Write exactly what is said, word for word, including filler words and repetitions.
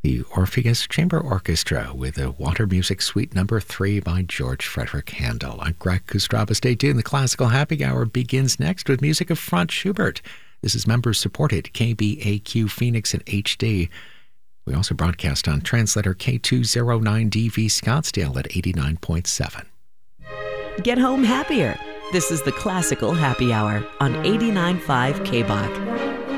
the Orpheus Chamber Orchestra with the Water Music Suite Number three by George Frederick Handel. I'm Greg Kustraba. Stay tuned. The Classical Happy Hour begins next with music of Franz Schubert. This is member-supported K B A Q Phoenix in H D. We also broadcast on translator K two oh nine D V Scottsdale at eighty-nine point seven. Get home happier. This is the Classical Happy Hour on eighty-nine point five K B O C.